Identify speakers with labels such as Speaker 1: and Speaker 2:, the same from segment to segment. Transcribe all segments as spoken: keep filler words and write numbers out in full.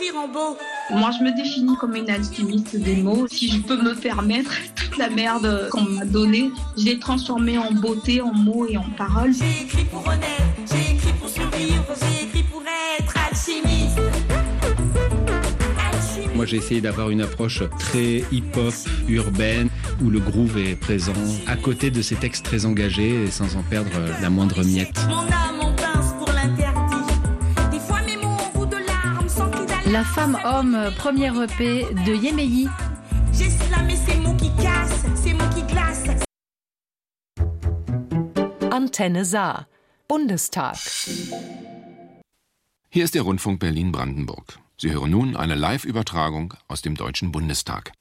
Speaker 1: écrire en beau.
Speaker 2: Moi, je me définis comme une alchimiste des mots. Si je peux me permettre, toute la merde qu'on m'a donnée, je l'ai transformée en beauté, en mots et en paroles.
Speaker 1: J'ai écrit pour renaître, j'ai écrit pour survivre, j'ai écrit pour être alchimiste. Alchimiste.
Speaker 3: Moi, j'ai essayé d'avoir une approche très hip-hop, urbaine, où le groove est présent, à côté de ces textes très engagés et sans en perdre la moindre miette.
Speaker 1: Mon âme en pince pour l'interdit. Des fois mes mots ont goût de larmes sans cri d'alarme.
Speaker 4: La femme-homme, premier E P de Yémeï.
Speaker 1: J'ai slamé ces mots qui cassent, ces mots qui glacent.
Speaker 5: Antenne Saar, Bundestag.
Speaker 6: Hier ist der Rundfunk Berlin-Brandenburg. Sie hören nun eine Live-Übertragung aus dem Deutschen Bundestag.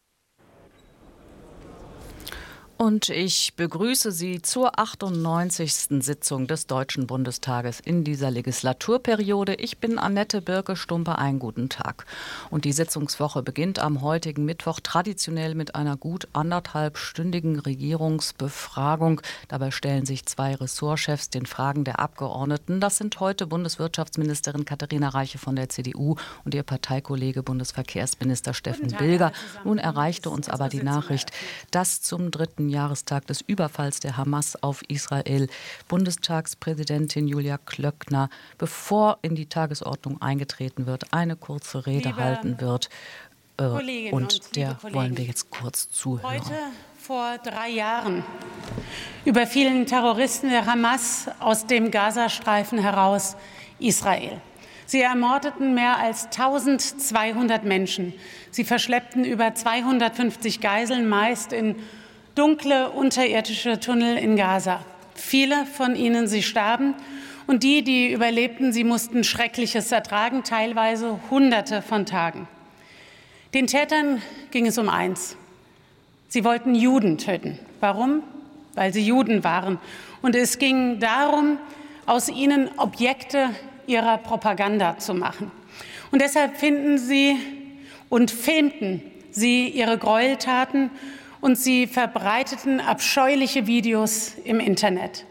Speaker 5: Und ich begrüße Sie zur achtundneunzigsten Sitzung des Deutschen Bundestages in dieser Legislaturperiode. Ich bin Annette Birke-Stumpe, einen guten Tag. Und die Sitzungswoche beginnt am heutigen Mittwoch traditionell mit einer gut anderthalbstündigen Regierungsbefragung. Dabei stellen sich zwei Ressortchefs den Fragen der Abgeordneten. Das sind heute Bundeswirtschaftsministerin Katharina Reiche von der C D U und ihr Parteikollege Bundesverkehrsminister Steffen Bilger. Nun erreichte uns aber die Nachricht, dass zum dritten Jahrestag des Überfalls der Hamas auf Israel Bundestagspräsidentin Julia Klöckner, bevor in die Tagesordnung eingetreten wird, eine kurze Rede liebe halten wird. Äh, und, und der wollen wir jetzt kurz zuhören.
Speaker 7: Heute vor drei Jahren überfielen Terroristen der Hamas aus dem Gazastreifen heraus Israel. Sie ermordeten mehr als eintausendzweihundert Menschen. Sie verschleppten über zweihundertfünfzig Geiseln, meist in dunkle unterirdische Tunnel in Gaza. Viele von ihnen, sie starben. Und die, die überlebten, sie mussten Schreckliches ertragen, teilweise Hunderte von Tagen. Den Tätern ging es um eins. Sie wollten Juden töten. Warum? Weil sie Juden waren. Und es ging darum, aus ihnen Objekte ihrer Propaganda zu machen. Und deshalb finden sie und filmten sie ihre Gräueltaten und sie verbreiteten abscheuliche Videos im Internet.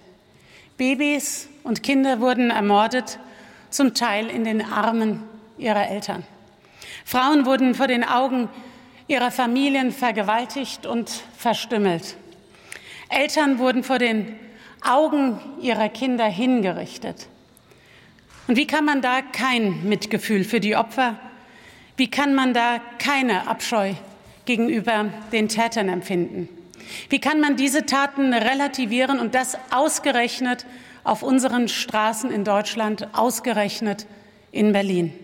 Speaker 7: Babys und Kinder wurden ermordet, zum Teil in den Armen ihrer Eltern. Frauen wurden vor den Augen ihrer Familien vergewaltigt und verstümmelt. Eltern wurden vor den Augen ihrer Kinder hingerichtet. Und wie kann man da kein Mitgefühl für die Opfer, wie kann man da keine Abscheu gegenüber den Tätern empfinden? Wie kann man diese Taten relativieren und das ausgerechnet auf unseren Straßen in Deutschland, ausgerechnet in Berlin?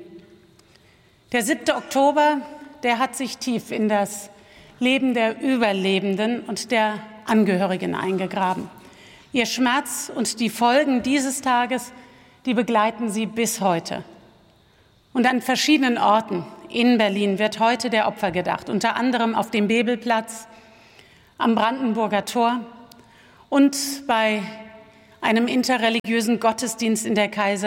Speaker 7: Der siebte Oktober, der hat sich tief in das Leben der Überlebenden und der Angehörigen eingegraben. Ihr Schmerz und die Folgen dieses Tages, die begleiten sie bis heute. Und an verschiedenen Orten in Berlin wird heute der Opfer gedacht, unter anderem auf dem Bebelplatz, am Brandenburger Tor und bei einem interreligiösen Gottesdienst in der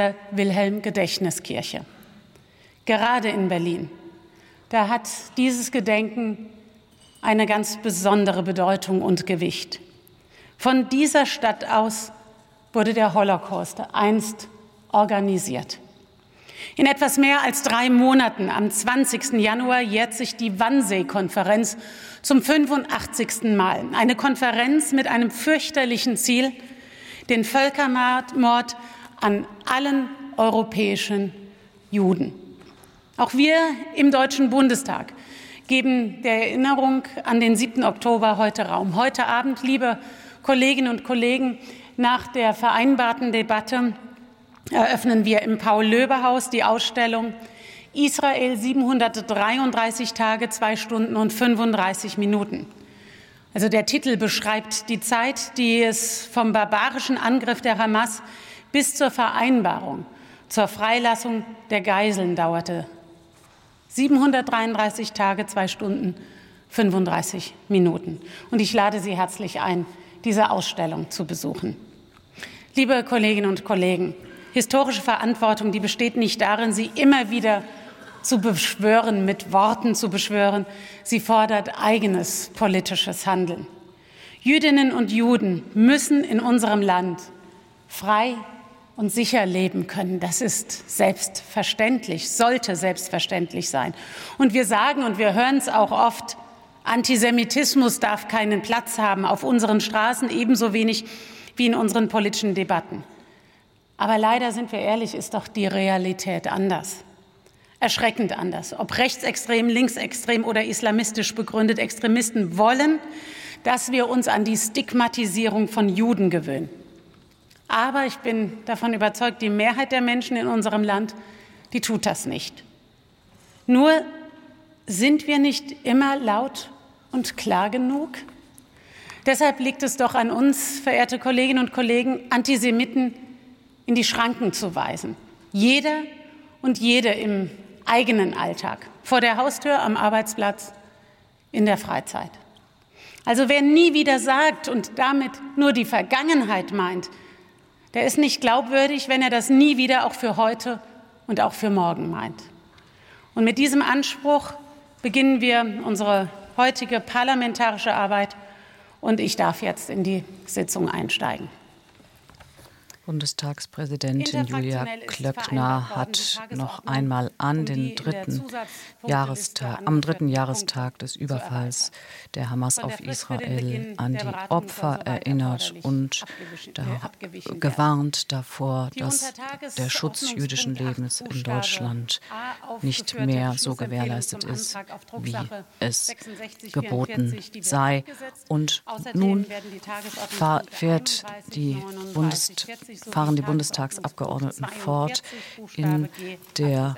Speaker 7: Kaiser-Wilhelm-Gedächtniskirche. Gerade in Berlin, da hat dieses Gedenken eine ganz besondere Bedeutung und Gewicht. Von dieser Stadt aus wurde der Holocaust einst organisiert. In etwas mehr als drei Monaten, am zwanzigsten Januar, jährt sich die Wannsee-Konferenz zum fünfundachtzigsten Mal. Eine Konferenz mit einem fürchterlichen Ziel, den Völkermord an allen europäischen Juden. Auch wir im Deutschen Bundestag geben der Erinnerung an den siebten Oktober heute Raum. Heute Abend, liebe Kolleginnen und Kollegen, nach der vereinbarten Debatte eröffnen wir im Paul-Löbe-Haus die Ausstellung Israel siebenhundertdreiunddreißig Tage, zwei Stunden und fünfunddreißig Minuten. Also der Titel beschreibt die Zeit, die es vom barbarischen Angriff der Hamas bis zur Vereinbarung zur Freilassung der Geiseln dauerte. siebenhundertdreiunddreißig Tage, zwei Stunden, fünfunddreißig Minuten. Und ich lade Sie herzlich ein, diese Ausstellung zu besuchen. Liebe Kolleginnen und Kollegen, historische Verantwortung, die besteht nicht darin, sie immer wieder zu beschwören, mit Worten zu beschwören. Sie fordert eigenes politisches Handeln. Jüdinnen und Juden müssen in unserem Land frei und sicher leben können. Das ist selbstverständlich, sollte selbstverständlich sein. Und wir sagen, und wir hören es auch oft, Antisemitismus darf keinen Platz haben auf unseren Straßen, ebenso wenig wie in unseren politischen Debatten. Aber leider, sind wir ehrlich, ist doch die Realität anders. Erschreckend anders. Ob rechtsextrem, linksextrem oder islamistisch begründet, Extremisten wollen, dass wir uns an die Stigmatisierung von Juden gewöhnen. Aber ich bin davon überzeugt, die Mehrheit der Menschen in unserem Land, die tut das nicht. Nur sind wir nicht immer laut und klar genug? Deshalb liegt es doch an uns, verehrte Kolleginnen und Kollegen, Antisemiten in die Schranken zu weisen. Jeder und jede im eigenen Alltag, vor der Haustür, am Arbeitsplatz, in der Freizeit. Also wer nie wieder sagt und damit nur die Vergangenheit meint, der ist nicht glaubwürdig, wenn er das nie wieder auch für heute und auch für morgen meint. Und mit diesem Anspruch beginnen wir unsere heutige parlamentarische Arbeit und ich darf jetzt in die Sitzung einsteigen.
Speaker 5: Bundestagspräsidentin Julia Klöckner hat noch einmal an den dritten Jahrestag, am dritten Jahrestag des Überfalls der Hamas auf Israel an die Opfer erinnert und da gewarnt davor, dass der Schutz jüdischen Lebens in Deutschland nicht mehr so gewährleistet ist, wie es geboten sei. Und nun fährt die Bundes fahren die Bundestagsabgeordneten fort in der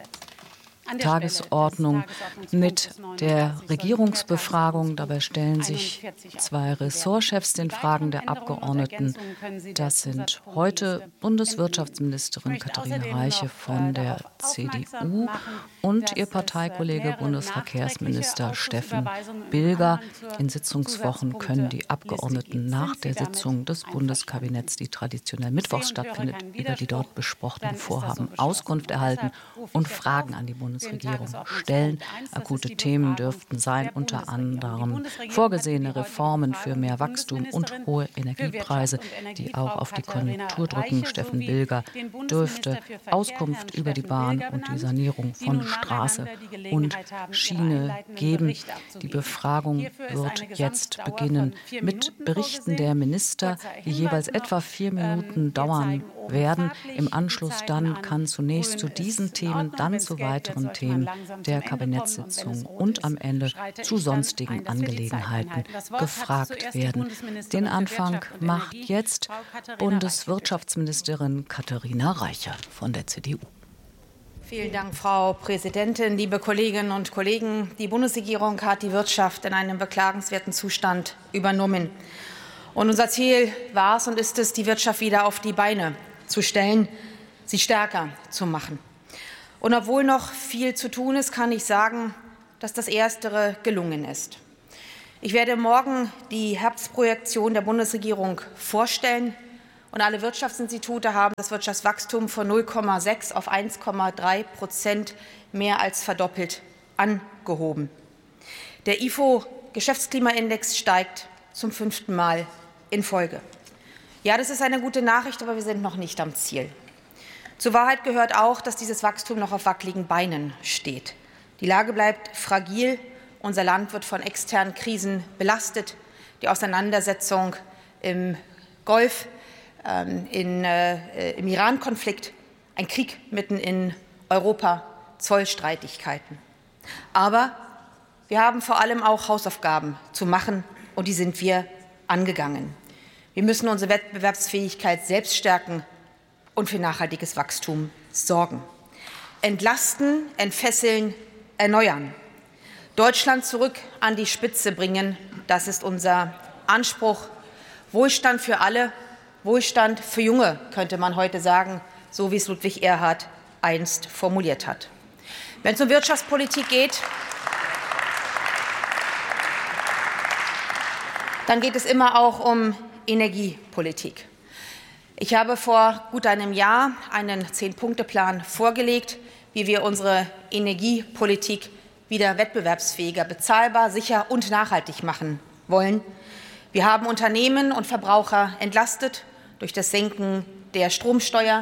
Speaker 5: Tagesordnung mit der Regierungsbefragung. Dabei stellen sich zwei Ressortchefs den Fragen der Abgeordneten. Das sind heute Bundeswirtschaftsministerin Katharina Reiche von der C D U und ihr Parteikollege Bundesverkehrsminister Steffen Bilger. In Sitzungswochen können die Abgeordneten nach der Sitzung des Bundeskabinetts, die traditionell mittwochs stattfindet, über die dort besprochenen Vorhaben Auskunft erhalten und Fragen an die Bundesregierung stellen. Akute Themen dürften sein unter anderem vorgesehene Reformen für mehr Wachstum und hohe Energiepreise, die auch auf die Konjunktur drücken. Steffen Bilger dürfte Auskunft über die Bahn und die Sanierung von Straße und Schiene geben. Die Befragung wird jetzt beginnen mit Berichten der Minister, die jeweils etwa vier Minuten dauern werden. Im Anschluss dann kann zunächst zu diesen Themen, dann zu weiteren Themen der Kabinettssitzung und am Ende zu sonstigen Angelegenheiten gefragt werden. Den Anfang macht jetzt Bundeswirtschaftsministerin Katharina Reiche von der C D U.
Speaker 8: Vielen Dank, Frau Präsidentin, liebe Kolleginnen und Kollegen. Die Bundesregierung hat die Wirtschaft in einem beklagenswerten Zustand übernommen. Und unser Ziel war es und ist es, die Wirtschaft wieder auf die Beine zu stellen, sie stärker zu machen. Und obwohl noch viel zu tun ist, kann ich sagen, dass das Erstere gelungen ist. Ich werde morgen die Herbstprojektion der Bundesregierung vorstellen. Und alle Wirtschaftsinstitute haben das Wirtschaftswachstum von null Komma sechs auf eins Komma drei Prozent mehr als verdoppelt angehoben. Der I F O-Geschäftsklimaindex steigt zum fünften Mal in Folge. Ja, das ist eine gute Nachricht, aber wir sind noch nicht am Ziel. Zur Wahrheit gehört auch, dass dieses Wachstum noch auf wackeligen Beinen steht. Die Lage bleibt fragil. Unser Land wird von externen Krisen belastet. Die Auseinandersetzung im Golf, In, äh, im Iran-Konflikt, ein Krieg mitten in Europa, Zollstreitigkeiten. Aber wir haben vor allem auch Hausaufgaben zu machen, und die sind wir angegangen. Wir müssen unsere Wettbewerbsfähigkeit selbst stärken und für nachhaltiges Wachstum sorgen. Entlasten, entfesseln, erneuern. Deutschland zurück an die Spitze bringen, das ist unser Anspruch. Wohlstand für alle, Wohlstand für Junge, könnte man heute sagen, so wie es Ludwig Erhard einst formuliert hat. Wenn es um Wirtschaftspolitik geht, dann geht es immer auch um Energiepolitik. Ich habe vor gut einem Jahr einen Zehn-Punkte-Plan vorgelegt, wie wir unsere Energiepolitik wieder wettbewerbsfähiger, bezahlbar, sicher und nachhaltig machen wollen. Wir haben Unternehmen und Verbraucher entlastet durch das Senken der Stromsteuer,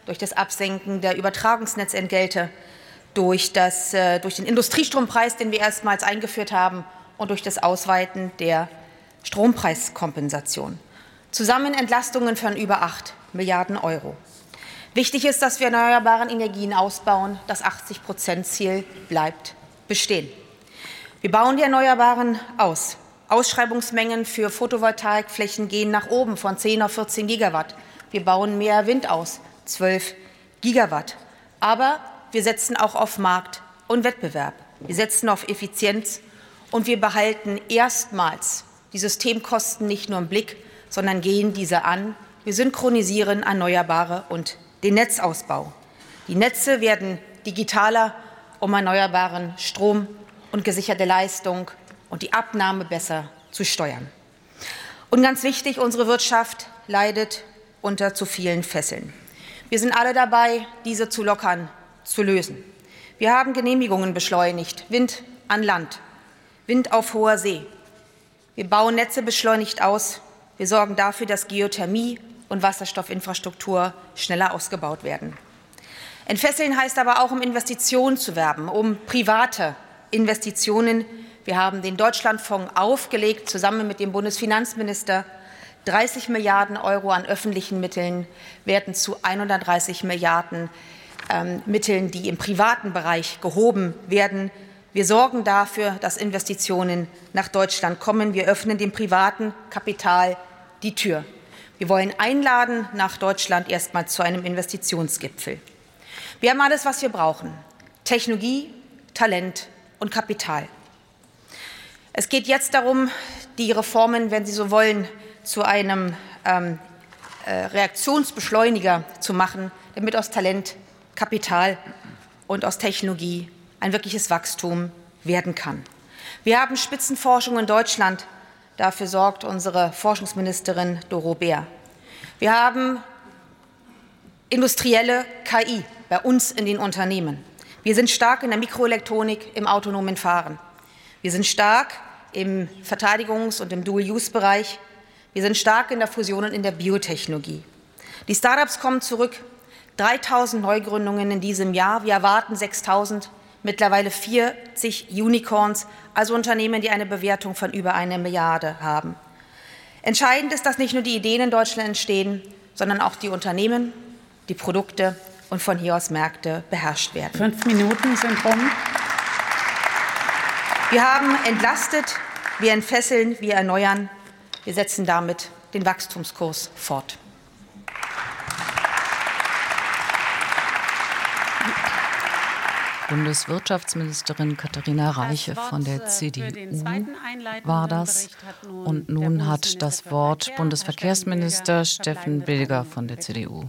Speaker 8: durch das Absenken der Übertragungsnetzentgelte, durch, das, äh, durch den Industriestrompreis, den wir erstmals eingeführt haben, und durch das Ausweiten der Strompreiskompensation. Zusammen Entlastungen von über acht Milliarden Euro. Wichtig ist, dass wir erneuerbare Energien ausbauen. Das achtzig Prozent Ziel bleibt bestehen. Wir bauen die Erneuerbaren aus. Ausschreibungsmengen für Photovoltaikflächen gehen nach oben von zehn auf vierzehn Gigawatt. Wir bauen mehr Wind aus, zwölf Gigawatt. Aber wir setzen auch auf Markt und Wettbewerb. Wir setzen auf Effizienz und wir behalten erstmals die Systemkosten nicht nur im Blick, sondern gehen diese an. Wir synchronisieren Erneuerbare und den Netzausbau. Die Netze werden digitaler, um erneuerbaren Strom und gesicherte Leistung und die Abnahme besser zu steuern. Und ganz wichtig, unsere Wirtschaft leidet unter zu vielen Fesseln. Wir sind alle dabei, diese zu lockern, zu lösen. Wir haben Genehmigungen beschleunigt, Wind an Land, Wind auf hoher See. Wir bauen Netze beschleunigt aus. Wir sorgen dafür, dass Geothermie und Wasserstoffinfrastruktur schneller ausgebaut werden. Entfesseln heißt aber auch, um Investitionen zu werben, um private Investitionen. Wir haben den Deutschlandfonds aufgelegt, zusammen mit dem Bundesfinanzminister. dreißig Milliarden Euro an öffentlichen Mitteln werden zu hundertdreißig Milliarden ähm, Mitteln, die im privaten Bereich gehoben werden. Wir sorgen dafür, dass Investitionen nach Deutschland kommen. Wir öffnen dem privaten Kapital die Tür. Wir wollen einladen nach Deutschland erstmal zu einem Investitionsgipfel. Wir haben alles, was wir brauchen: Technologie, Talent und Kapital. Es geht jetzt darum, die Reformen, wenn Sie so wollen, zu einem ähm, äh, Reaktionsbeschleuniger zu machen, damit aus Talent, Kapital und aus Technologie ein wirkliches Wachstum werden kann. Wir haben Spitzenforschung in Deutschland. Dafür sorgt unsere Forschungsministerin Doro Bär. Wir haben industrielle K I bei uns in den Unternehmen. Wir sind stark in der Mikroelektronik, im autonomen Fahren. Wir sind stark im Verteidigungs- und im Dual-Use-Bereich. Wir sind stark in der Fusion und in der Biotechnologie. Die Start-ups kommen zurück. dreitausend Neugründungen in diesem Jahr. Wir erwarten sechstausend. Mittlerweile vierzig Unicorns, also Unternehmen, die eine Bewertung von über eine Milliarde haben. Entscheidend ist, dass nicht nur die Ideen in Deutschland entstehen, sondern auch die Unternehmen, die Produkte und von hier aus Märkte beherrscht werden.
Speaker 7: Fünf Minuten sind rum.
Speaker 8: Wir haben entlastet, wir entfesseln, wir erneuern. Wir setzen damit den Wachstumskurs fort.
Speaker 5: Bundeswirtschaftsministerin Katharina Reiche von der C D U war das. Und nun hat das Wort Bundesverkehrsminister Steffen Bilger von der C D U.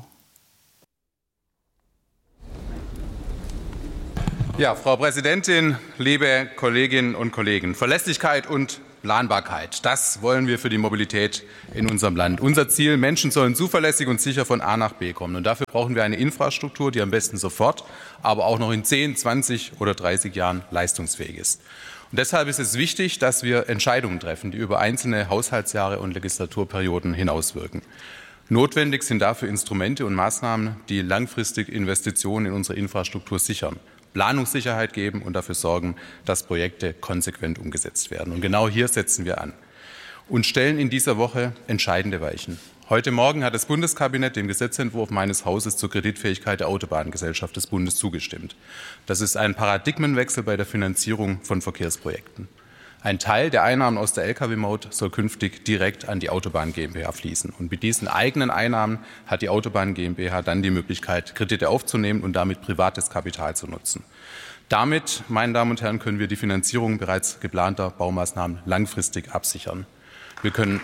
Speaker 9: Ja, Frau Präsidentin, liebe Kolleginnen und Kollegen, Verlässlichkeit und Planbarkeit, das wollen wir für die Mobilität in unserem Land. Unser Ziel: Menschen sollen zuverlässig und sicher von A nach B kommen. Und dafür brauchen wir eine Infrastruktur, die am besten sofort, aber auch noch in zehn, zwanzig oder dreißig Jahren leistungsfähig ist. Und deshalb ist es wichtig, dass wir Entscheidungen treffen, die über einzelne Haushaltsjahre und Legislaturperioden hinauswirken. Notwendig sind dafür Instrumente und Maßnahmen, die langfristig Investitionen in unsere Infrastruktur sichern, Planungssicherheit geben und dafür sorgen, dass Projekte konsequent umgesetzt werden. Und genau hier setzen wir an und stellen in dieser Woche entscheidende Weichen. Heute Morgen hat das Bundeskabinett dem Gesetzentwurf meines Hauses zur Kreditfähigkeit der Autobahngesellschaft des Bundes zugestimmt. Das ist ein Paradigmenwechsel bei der Finanzierung von Verkehrsprojekten. Ein Teil der Einnahmen aus der L K W-Maut soll künftig direkt an die Autobahn GmbH fließen. Und mit diesen eigenen Einnahmen hat die Autobahn GmbH dann die Möglichkeit, Kredite aufzunehmen und damit privates Kapital zu nutzen. Damit, meine Damen und Herren, können wir die Finanzierung bereits geplanter Baumaßnahmen langfristig absichern. Wir können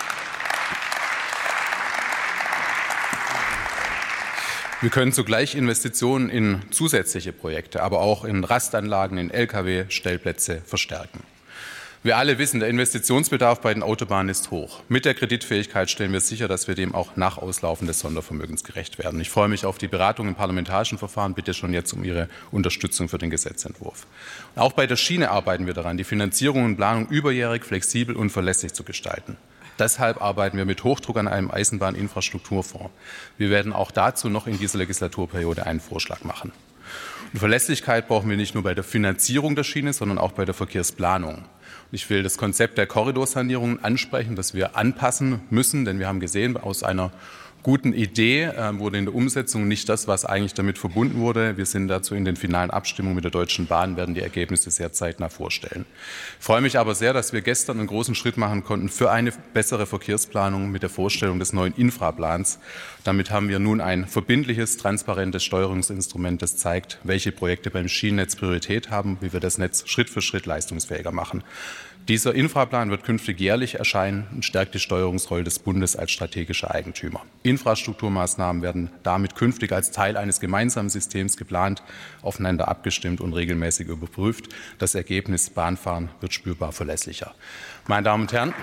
Speaker 9: Wir können zugleich Investitionen in zusätzliche Projekte, aber auch in Rastanlagen, in L K W-Stellplätze verstärken. Wir alle wissen, der Investitionsbedarf bei den Autobahnen ist hoch. Mit der Kreditfähigkeit stellen wir sicher, dass wir dem auch nach Auslaufen des Sondervermögens gerecht werden. Ich freue mich auf die Beratung im parlamentarischen Verfahren. Bitte schon jetzt um Ihre Unterstützung für den Gesetzentwurf. Auch bei der Schiene arbeiten wir daran, die Finanzierung und Planung überjährig, flexibel und verlässlich zu gestalten. Deshalb arbeiten wir mit Hochdruck an einem Eisenbahninfrastrukturfonds. Wir werden auch dazu noch in dieser Legislaturperiode einen Vorschlag machen. Und Verlässlichkeit brauchen wir nicht nur bei der Finanzierung der Schiene, sondern auch bei der Verkehrsplanung. Ich will das Konzept der Korridorsanierung ansprechen, das wir anpassen müssen, denn wir haben gesehen, aus einer guten Idee äh, wurde in der Umsetzung nicht das, was eigentlich damit verbunden wurde. Wir sind dazu in den finalen Abstimmungen mit der Deutschen Bahn, werden die Ergebnisse sehr zeitnah vorstellen. Ich freue mich aber sehr, dass wir gestern einen großen Schritt machen konnten für eine bessere Verkehrsplanung mit der Vorstellung des neuen Infraplans. Damit haben wir nun ein verbindliches, transparentes Steuerungsinstrument, das zeigt, welche Projekte beim Schienennetz Priorität haben, wie wir das Netz Schritt für Schritt leistungsfähiger machen. Dieser Infraplan wird künftig jährlich erscheinen und stärkt die Steuerungsrolle des Bundes als strategischer Eigentümer. Infrastrukturmaßnahmen werden damit künftig als Teil eines gemeinsamen Systems geplant, aufeinander abgestimmt und regelmäßig überprüft. Das Ergebnis Bahnfahren wird spürbar verlässlicher. Meine Damen und Herren,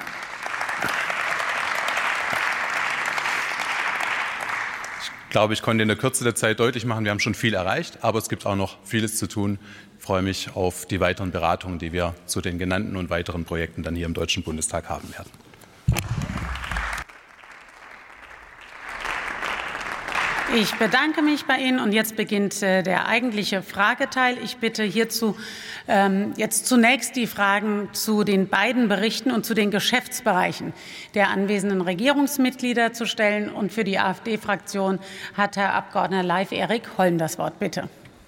Speaker 9: ich glaube, ich konnte in der Kürze der Zeit deutlich machen, wir haben schon viel erreicht, aber es gibt auch noch vieles zu tun. Ich freue mich auf die weiteren Beratungen, die wir zu den genannten und weiteren Projekten dann hier im Deutschen Bundestag haben werden.
Speaker 7: Ich bedanke mich bei Ihnen und jetzt beginnt äh, der eigentliche Frageteil. Ich bitte hierzu ähm, jetzt zunächst die Fragen zu den beiden Berichten und zu den Geschäftsbereichen der anwesenden Regierungsmitglieder zu stellen. Und für die AfD-Fraktion hat Herr Abgeordneter Leif Erik Holm das Wort. Bitte.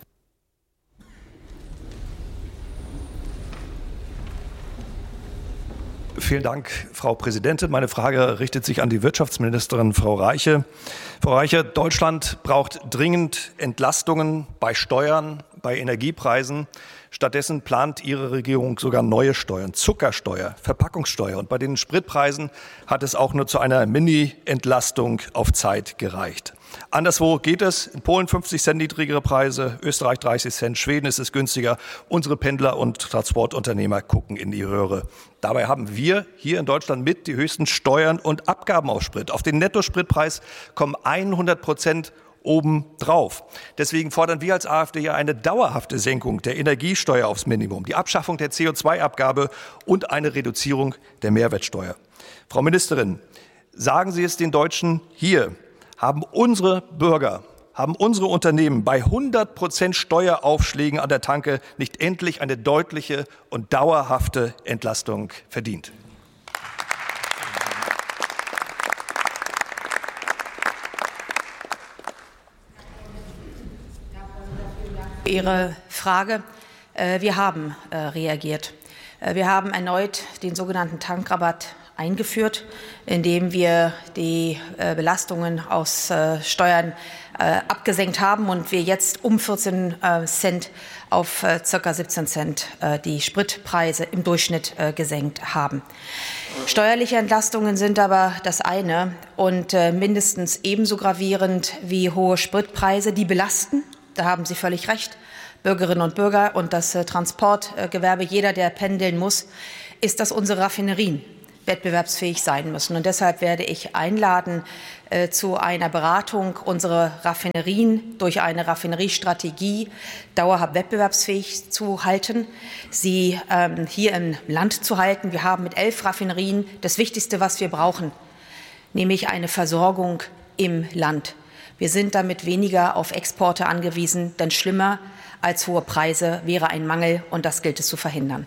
Speaker 10: Vielen Dank, Frau Präsidentin. Meine Frage richtet sich an die Wirtschaftsministerin, Frau Reiche. Frau Reiche, Deutschland braucht dringend Entlastungen bei Steuern, bei Energiepreisen. Stattdessen plant Ihre Regierung sogar neue Steuern, Zuckersteuer, Verpackungssteuer. Und bei den Spritpreisen hat es auch nur zu einer Mini-Entlastung auf Zeit gereicht. Anderswo geht es. In Polen fünfzig Cent niedrigere Preise, Österreich dreißig Cent, Schweden ist es günstiger. Unsere Pendler und Transportunternehmer gucken in die Röhre. Dabei haben wir hier in Deutschland mit die höchsten Steuern und Abgaben auf Sprit. Auf den Nettospritpreis kommen hundert Prozent oben drauf. Deswegen fordern wir als AfD ja eine dauerhafte Senkung der Energiesteuer aufs Minimum, die Abschaffung der C O zwei Abgabe und eine Reduzierung der Mehrwertsteuer. Frau Ministerin, sagen Sie es den Deutschen hier. Haben unsere Bürger, haben unsere Unternehmen bei hundert Prozent Steueraufschlägen an der Tanke nicht endlich eine deutliche und dauerhafte Entlastung verdient?
Speaker 8: Ihre Frage. Wir haben reagiert. Wir haben erneut den sogenannten Tankrabatt eingeführt, indem wir die äh, Belastungen aus äh, Steuern äh, abgesenkt haben und wir jetzt um vierzehn äh, Cent auf äh, ca. siebzehn Cent äh, die Spritpreise im Durchschnitt äh, gesenkt haben. Steuerliche Entlastungen sind aber das eine und äh, mindestens ebenso gravierend wie hohe Spritpreise, die belasten. Da haben Sie völlig recht, Bürgerinnen und Bürger und das äh, Transportgewerbe, jeder, der pendeln muss, ist, dass unsere Raffinerien wettbewerbsfähig sein müssen. Und deshalb werde ich einladen äh, zu einer Beratung, unsere Raffinerien durch eine Raffineriestrategie dauerhaft wettbewerbsfähig zu halten, sie ähm, hier im Land zu halten. Wir haben mit elf Raffinerien das Wichtigste, was wir brauchen, nämlich eine Versorgung im Land. Wir sind damit weniger auf Exporte angewiesen, denn schlimmer als hohe Preise wäre ein Mangel, und das gilt es zu verhindern.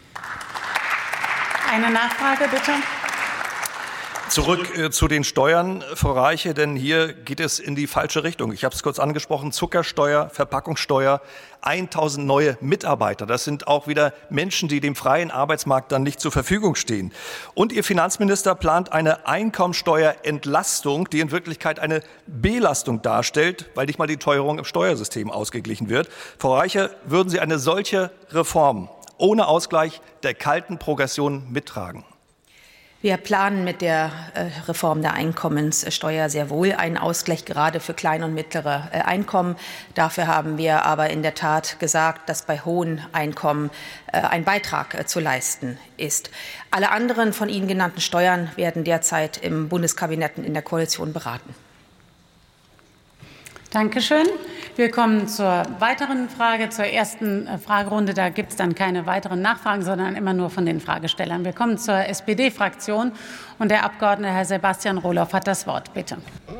Speaker 7: Eine Nachfrage, bitte.
Speaker 10: Zurück äh, zu den Steuern, Frau Reiche, denn hier geht es in die falsche Richtung. Ich habe es kurz angesprochen, Zuckersteuer, Verpackungssteuer, tausend neue Mitarbeiter. Das sind auch wieder Menschen, die dem freien Arbeitsmarkt dann nicht zur Verfügung stehen. Und Ihr Finanzminister plant eine Einkommensteuerentlastung, die in Wirklichkeit eine Belastung darstellt, weil nicht mal die Teuerung im Steuersystem ausgeglichen wird. Frau Reiche, würden Sie eine solche Reform ohne Ausgleich der kalten Progression mittragen?
Speaker 8: Wir planen mit der äh, Reform der Einkommenssteuer sehr wohl einen Ausgleich gerade für kleine und mittlere äh, Einkommen. Dafür haben wir aber in der Tat gesagt, dass bei hohen Einkommen äh, ein Beitrag äh, zu leisten ist. Alle anderen von Ihnen genannten Steuern werden derzeit im Bundeskabinett in der Koalition beraten.
Speaker 7: Dankeschön. Wir kommen zur weiteren Frage, zur ersten Fragerunde. Da gibt es dann keine weiteren Nachfragen, sondern immer nur von den Fragestellern. Wir kommen zur S P D-Fraktion und der Abgeordnete Herr Sebastian Rohloff hat das Wort. Bitte.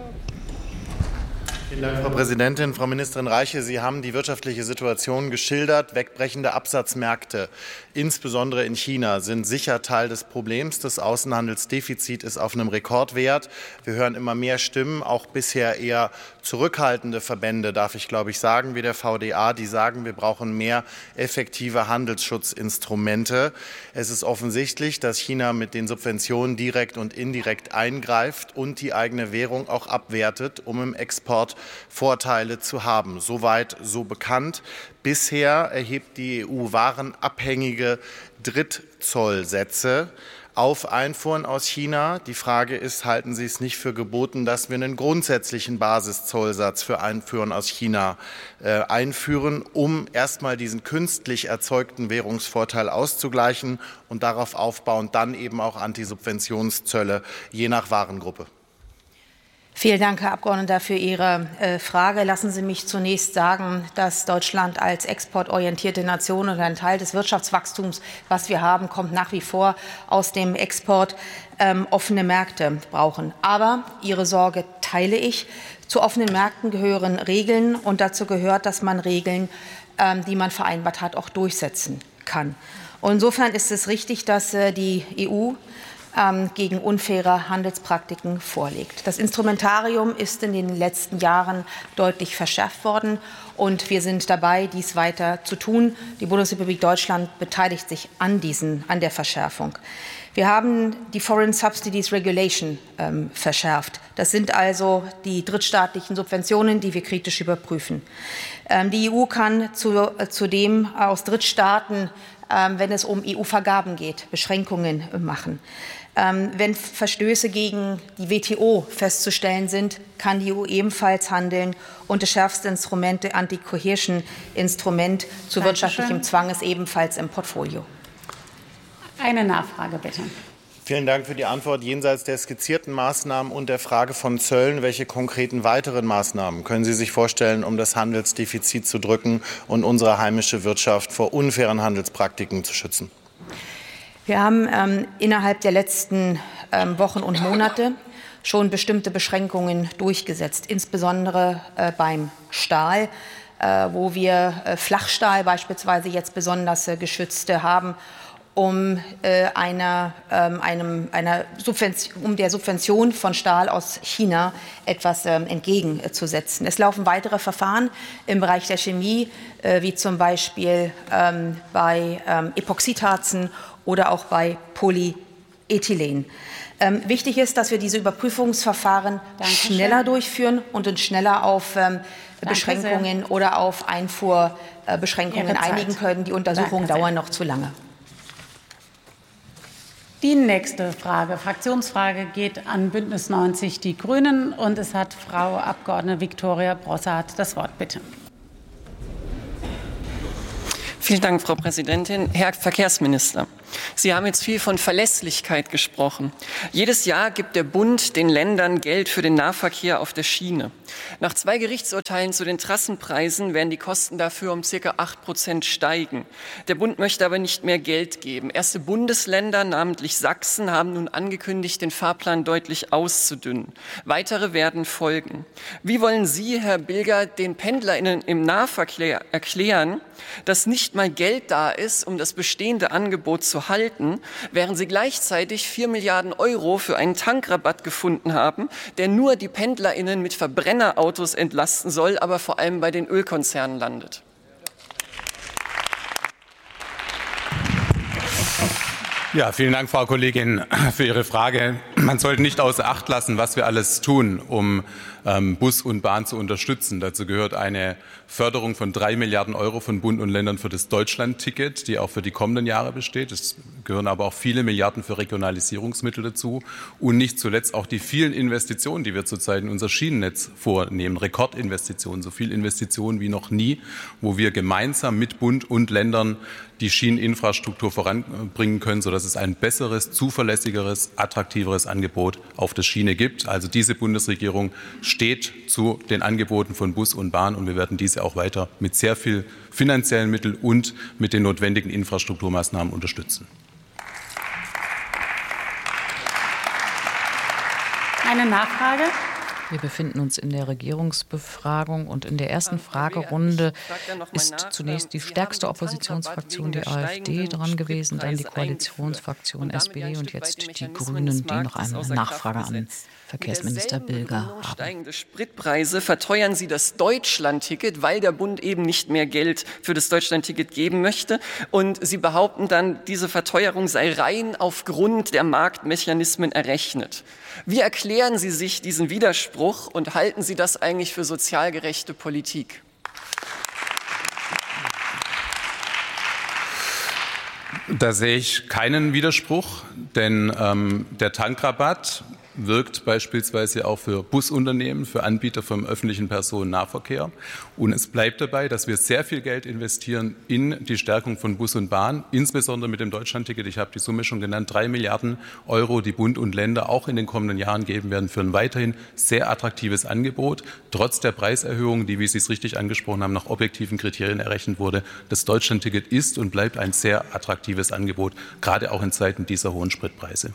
Speaker 11: Vielen Dank, Frau Präsidentin. Frau Ministerin Reiche, Sie haben die wirtschaftliche Situation geschildert. Wegbrechende Absatzmärkte, insbesondere in China, sind sicher Teil des Problems. Das Außenhandelsdefizit ist auf einem Rekordwert. Wir hören immer mehr Stimmen, auch bisher eher zurückhaltende Verbände, darf ich glaube ich sagen, wie der V D A, die sagen, wir brauchen mehr effektive Handelsschutzinstrumente. Es ist offensichtlich, dass China mit den Subventionen direkt und indirekt eingreift und die eigene Währung auch abwertet, um im Export Vorteile zu haben. Soweit so bekannt. Bisher erhebt die E U warenabhängige Drittzollsätze auf Einfuhren aus China. Die Frage ist, halten Sie es nicht für geboten, dass wir einen grundsätzlichen Basiszollsatz für Einfuhren aus China äh, einführen, um erstmal diesen künstlich erzeugten Währungsvorteil auszugleichen und darauf aufbauend dann eben auch Antisubventionszölle je nach Warengruppe?
Speaker 8: Vielen Dank, Herr Abgeordneter, für Ihre äh, Frage. Lassen Sie mich zunächst sagen, dass Deutschland als exportorientierte Nation und ein Teil des Wirtschaftswachstums, was wir haben, kommt nach wie vor aus dem Export, ähm, offene Märkte brauchen. Aber Ihre Sorge teile ich. Zu offenen Märkten gehören Regeln und dazu gehört, dass man Regeln, ähm, die man vereinbart hat, auch durchsetzen kann. Und insofern ist es richtig, dass äh, die E U gegen unfaire Handelspraktiken vorlegt. Das Instrumentarium ist in den letzten Jahren deutlich verschärft worden und wir sind dabei, dies weiter zu tun. Die Bundesrepublik Deutschland beteiligt sich an, diesen, an der Verschärfung. Wir haben die Foreign Subsidies Regulation ähm, verschärft. Das sind also die drittstaatlichen Subventionen, die wir kritisch überprüfen. Ähm, die E U kann zu, äh, zudem aus Drittstaaten, ähm, wenn es um E U-Vergaben geht, Beschränkungen äh, machen. Ähm, wenn Verstöße gegen die W T O festzustellen sind, kann die E U ebenfalls handeln. Und das schärfste Instrument, der Anti-Coercion-Instrument zu
Speaker 7: Dankeschön.
Speaker 8: Wirtschaftlichem Zwang, ist ebenfalls im Portfolio.
Speaker 7: Eine Nachfrage, bitte.
Speaker 11: Vielen Dank für die Antwort. Jenseits der skizzierten Maßnahmen und der Frage von Zöllen, welche konkreten weiteren Maßnahmen können Sie sich vorstellen, um das Handelsdefizit zu drücken und unsere heimische Wirtschaft vor unfairen Handelspraktiken zu schützen?
Speaker 8: Wir haben ähm, innerhalb der letzten ähm, Wochen und Monate schon bestimmte Beschränkungen durchgesetzt, insbesondere äh, beim Stahl, äh, wo wir äh, Flachstahl beispielsweise jetzt besonders äh, geschützte haben, um, äh, einer, ähm, einem, einer Subvention, um der Subvention von Stahl aus China etwas ähm, entgegenzusetzen. Es laufen weitere Verfahren im Bereich der Chemie, äh, wie zum Beispiel ähm, bei ähm, Epoxidharzen oder auch bei Polyethylen. Ähm, wichtig ist, dass wir diese Überprüfungsverfahren Dankeschön. schneller durchführen und uns schneller auf ähm, Beschränkungen sehr. oder auf Einfuhrbeschränkungen einigen können. Die Untersuchungen dauern noch zu lange.
Speaker 7: Die nächste Frage, Fraktionsfrage, geht an Bündnis neunzig Die Grünen. Und es hat Frau Abgeordnete Viktoria Brossart das Wort. Bitte.
Speaker 12: Vielen Dank, Frau Präsidentin. Herr Verkehrsminister, Sie haben jetzt viel von Verlässlichkeit gesprochen. Jedes Jahr gibt der Bund den Ländern Geld für den Nahverkehr auf der Schiene. Nach zwei Gerichtsurteilen zu den Trassenpreisen werden die Kosten dafür um ca. acht Prozent steigen. Der Bund möchte aber nicht mehr Geld geben. Erste Bundesländer, namentlich Sachsen, haben nun angekündigt, den Fahrplan deutlich auszudünnen. Weitere werden folgen. Wie wollen Sie, Herr Bilger, den PendlerInnen im Nahverkehr erklären, dass nicht mal Geld da ist, um das bestehende Angebot zu halten, während Sie gleichzeitig vier Milliarden Euro für einen Tankrabatt gefunden haben, der nur die PendlerInnen mit Verbrennerautos entlasten soll, aber vor allem bei den Ölkonzernen landet?
Speaker 9: Ja, vielen Dank, Frau Kollegin, für Ihre Frage. Man sollte nicht außer Acht lassen, was wir alles tun, um ähm, Bus und Bahn zu unterstützen. Dazu gehört eine Förderung von drei Milliarden Euro von Bund und Ländern für das Deutschland-Ticket, die auch für die kommenden Jahre besteht. Es gehören aber auch viele Milliarden für Regionalisierungsmittel dazu und nicht zuletzt auch die vielen Investitionen, die wir zurzeit in unser Schienennetz vornehmen. Rekordinvestitionen, so viel Investitionen wie noch nie, wo wir gemeinsam mit Bund und Ländern die Schieneninfrastruktur voranbringen können, sodass es ein besseres, zuverlässigeres, attraktiveres Angebot auf der Schiene gibt. Also diese Bundesregierung steht zu den Angeboten von Bus und Bahn und wir werden diese auch weiter mit sehr viel finanziellen Mitteln und mit den notwendigen Infrastrukturmaßnahmen unterstützen.
Speaker 7: Eine Nachfrage?
Speaker 5: Wir befinden uns in der Regierungsbefragung und in der ersten Fragerunde ist zunächst die stärkste Oppositionsfraktion, die AfD, dran gewesen, dann die Koalitionsfraktion S P D und jetzt die Grünen, die noch eine Nachfrage an Verkehrsminister Bilger haben.
Speaker 12: Steigende Spritpreise verteuern Sie das Deutschlandticket, weil der Bund eben nicht mehr Geld für das Deutschlandticket geben möchte. Und Sie behaupten dann, diese Verteuerung sei rein aufgrund der Marktmechanismen errechnet. Wie erklären Sie sich diesen Widerspruch und halten Sie das eigentlich für sozial gerechte Politik?
Speaker 9: Da sehe ich keinen Widerspruch, denn ähm, der Tankrabatt wirkt beispielsweise auch für Busunternehmen, für Anbieter vom öffentlichen Personennahverkehr. Und es bleibt dabei, dass wir sehr viel Geld investieren in die Stärkung von Bus und Bahn, insbesondere mit dem Deutschlandticket. Ich habe die Summe schon genannt, drei Milliarden Euro, die Bund und Länder auch in den kommenden Jahren geben werden für ein weiterhin sehr attraktives Angebot. Trotz der Preiserhöhung, die, wie Sie es richtig angesprochen haben, nach objektiven Kriterien errechnet wurde. Das Deutschlandticket ist und bleibt ein sehr attraktives Angebot, gerade auch in Zeiten dieser hohen Spritpreise.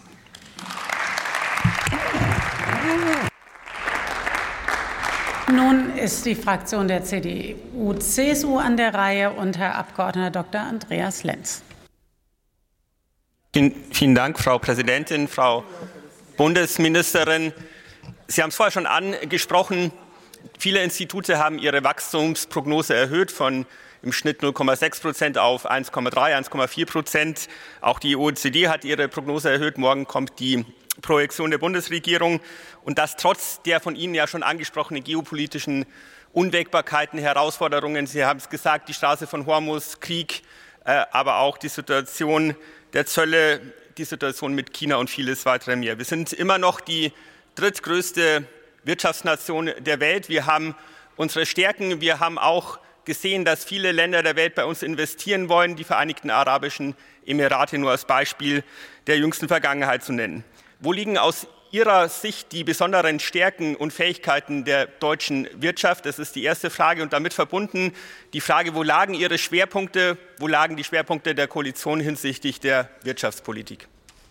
Speaker 7: Nun ist die Fraktion der C D U C S U an der Reihe und Herr Abgeordneter Doktor Andreas Lenz.
Speaker 13: Vielen, vielen Dank, Frau Präsidentin, Frau Bundesministerin. Sie haben es vorher schon angesprochen. Viele Institute haben ihre Wachstumsprognose erhöht von im Schnitt null Komma sechs Prozent auf eins Komma drei, eins Komma vier Prozent. Auch die O E C D hat ihre Prognose erhöht. Morgen kommt die Projektion der Bundesregierung. Und das trotz der von Ihnen ja schon angesprochenen geopolitischen Unwägbarkeiten, Herausforderungen. Sie haben es gesagt, die Straße von Hormuz, Krieg, äh, aber auch die Situation der Zölle, die Situation mit China und vieles weitere mehr. Wir sind immer noch die drittgrößte Wirtschaftsnation der Welt. Wir haben unsere Stärken. Wir haben auch gesehen, dass viele Länder der Welt bei uns investieren wollen, die Vereinigten Arabischen Emirate nur als Beispiel der jüngsten Vergangenheit zu nennen. Wo liegen aus Ihrer Sicht die besonderen Stärken und Fähigkeiten der deutschen Wirtschaft? Das ist die erste Frage. Und damit verbunden die Frage, wo lagen Ihre Schwerpunkte, wo lagen die Schwerpunkte der Koalition hinsichtlich der Wirtschaftspolitik?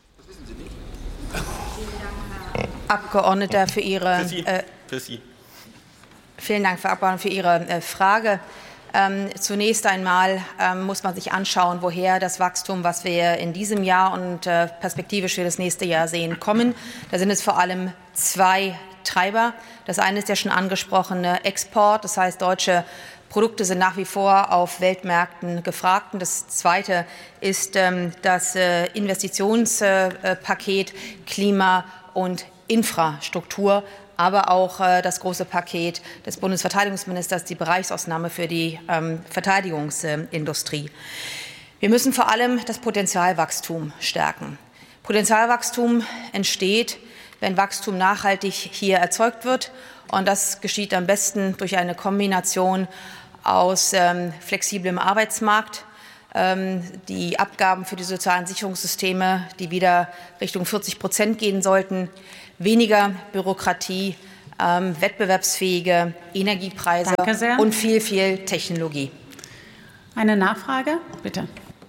Speaker 8: Abgeordneter, für Ihre,
Speaker 13: für Sie.
Speaker 8: Äh,
Speaker 13: für Sie.
Speaker 8: Vielen Dank, Frau Abgeordnete, für Ihre äh, Frage. Ähm, zunächst einmal ähm, muss man sich anschauen, woher das Wachstum, was wir in diesem Jahr und äh, perspektivisch für das nächste Jahr sehen, kommen. Da sind es vor allem zwei Treiber. Das eine ist der schon angesprochene Export, das heißt, deutsche Produkte sind nach wie vor auf Weltmärkten gefragt. Und das zweite ist ähm, das äh, Investitionspaket äh, Klima und Infrastruktur, aber auch äh, das große Paket des Bundesverteidigungsministers, die Bereichsausnahme für die ähm, Verteidigungsindustrie. Wir müssen vor allem das Potenzialwachstum stärken. Potenzialwachstum entsteht, wenn Wachstum nachhaltig hier erzeugt wird. Und das geschieht am besten durch eine Kombination aus ähm, flexiblem Arbeitsmarkt, ähm, die Abgaben für die sozialen Sicherungssysteme, die wieder Richtung vierzig Prozent gehen sollten, weniger Bürokratie, ähm, wettbewerbsfähige Energiepreise und viel, viel Technologie.
Speaker 7: Eine Nachfrage, bitte.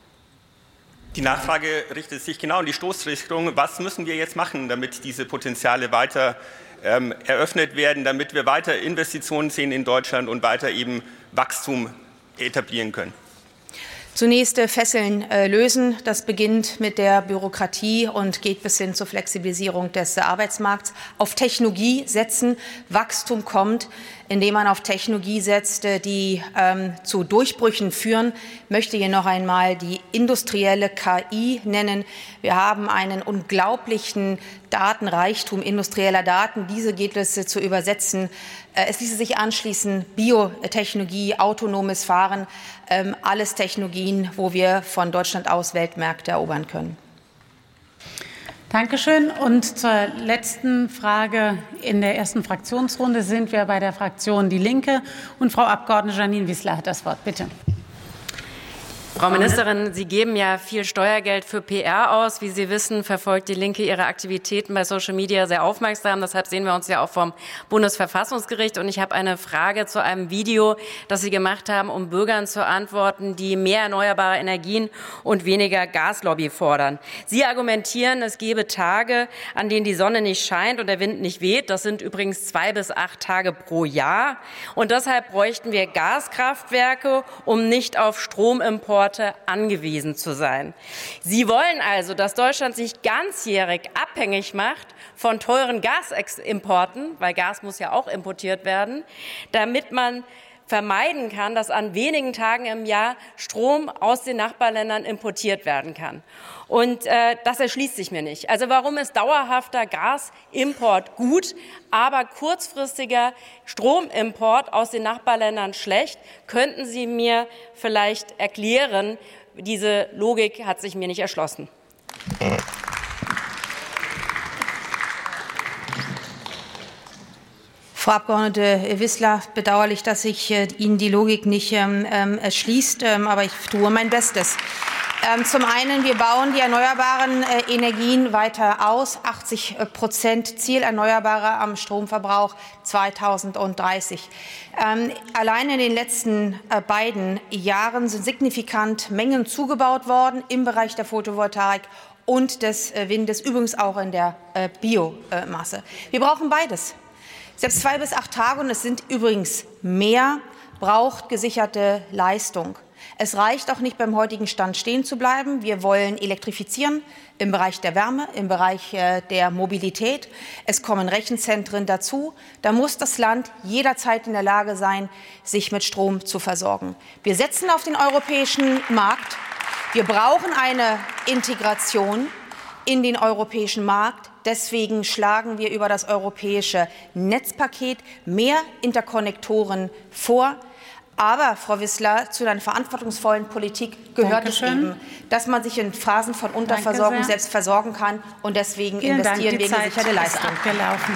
Speaker 13: Die Nachfrage richtet sich genau in die Stoßrichtung. Was müssen wir jetzt machen, damit diese Potenziale weiter ähm, eröffnet werden, damit wir weiter Investitionen sehen in Deutschland und weiter eben Wachstum etablieren können?
Speaker 8: Zunächst äh, Fesseln äh, lösen. Das beginnt mit der Bürokratie und geht bis hin zur Flexibilisierung des äh, Arbeitsmarkts. Auf Technologie setzen. Wachstum kommt, indem man auf Technologie setzt, äh, die ähm, zu Durchbrüchen führen. Ich möchte hier noch einmal die industrielle K I nennen. Wir haben einen unglaublichen Datenreichtum industrieller Daten. Diese gilt es äh, zu übersetzen. Äh, es ließe sich anschließen Biotechnologie, autonomes Fahren, ähm, alles Technologien, wo wir von Deutschland aus Weltmärkte erobern können.
Speaker 7: Dankeschön. Und zur letzten Frage in der ersten Fraktionsrunde sind wir bei der Fraktion Die Linke. Und Frau Abgeordnete Janine Wissler hat das Wort. Bitte.
Speaker 14: Frau Ministerin, Sie geben ja viel Steuergeld für P R aus. Wie Sie wissen, verfolgt die Linke ihre Aktivitäten bei Social Media sehr aufmerksam. Deshalb sehen wir uns ja auch vom Bundesverfassungsgericht. Und ich habe eine Frage zu einem Video, das Sie gemacht haben, um Bürgern zu antworten, die mehr erneuerbare Energien und weniger Gaslobby fordern. Sie argumentieren, es gebe Tage, an denen die Sonne nicht scheint und der Wind nicht weht. Das sind übrigens zwei bis acht Tage pro Jahr. Und deshalb bräuchten wir Gaskraftwerke, um nicht auf Stromimport angewiesen zu sein. Sie wollen also, dass Deutschland sich ganzjährig abhängig macht von teuren Gasimporten, weil Gas muss ja auch importiert werden, damit man vermeiden kann, dass an wenigen Tagen im Jahr Strom aus den Nachbarländern importiert werden kann. Und äh, das erschließt sich mir nicht. Also warum ist dauerhafter Gasimport gut, aber kurzfristiger Stromimport aus den Nachbarländern schlecht? Könnten Sie mir vielleicht erklären? Diese Logik hat sich mir nicht erschlossen.
Speaker 8: Frau Abgeordnete Wissler, bedauerlich, dass sich äh, Ihnen die Logik nicht ähm, erschließt, ähm, aber ich tue mein Bestes. Ähm, zum einen, wir bauen die erneuerbaren äh, Energien weiter aus. achtzig Prozent Ziel erneuerbarer am Stromverbrauch zweitausenddreißig. Ähm, allein in den letzten äh, beiden Jahren sind signifikant Mengen zugebaut worden im Bereich der Photovoltaik und des äh, Windes, übrigens auch in der äh, Biomasse. Wir brauchen beides. Selbst zwei bis acht Tage, und es sind übrigens mehr, braucht gesicherte Leistung. Es reicht auch nicht, beim heutigen Stand stehen zu bleiben. Wir wollen elektrifizieren im Bereich der Wärme, im Bereich der Mobilität. Es kommen Rechenzentren dazu. Da muss das Land jederzeit in der Lage sein, sich mit Strom zu versorgen. Wir setzen auf den europäischen Markt. Wir brauchen eine Integration in den europäischen Markt. Deswegen schlagen wir über das europäische Netzpaket mehr Interkonnektoren vor. Aber, Frau Wissler, zu einer verantwortungsvollen Politik gehört es eben, dass man sich in Phasen von Unterversorgung selbst versorgen kann. Und deswegen
Speaker 7: Vielen
Speaker 8: investieren wir in gesicherte Leistung.
Speaker 7: Abgelaufen.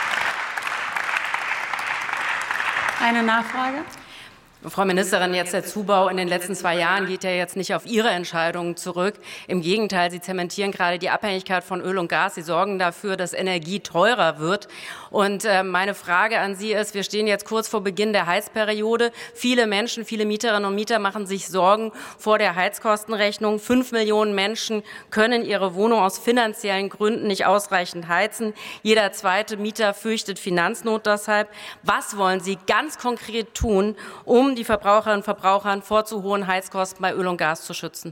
Speaker 7: Eine Nachfrage?
Speaker 14: Frau Ministerin, jetzt der Zubau in den letzten zwei Jahren geht ja jetzt nicht auf Ihre Entscheidungen zurück. Im Gegenteil, Sie zementieren gerade die Abhängigkeit von Öl und Gas. Sie sorgen dafür, dass Energie teurer wird. Und äh, meine Frage an Sie ist, wir stehen jetzt kurz vor Beginn der Heizperiode. Viele Menschen, viele Mieterinnen und Mieter machen sich Sorgen vor der Heizkostenrechnung. Fünf Millionen Menschen können ihre Wohnung aus finanziellen Gründen nicht ausreichend heizen. Jeder zweite Mieter fürchtet Finanznot deshalb. Was wollen Sie ganz konkret tun, um die Verbraucherinnen und Verbraucher vor zu hohen Heizkosten bei Öl und Gas zu schützen?